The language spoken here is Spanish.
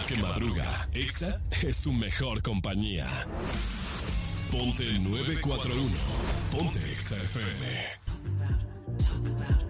que madruga, Exa es su mejor compañía. Ponte 941. Ponte Exa FM.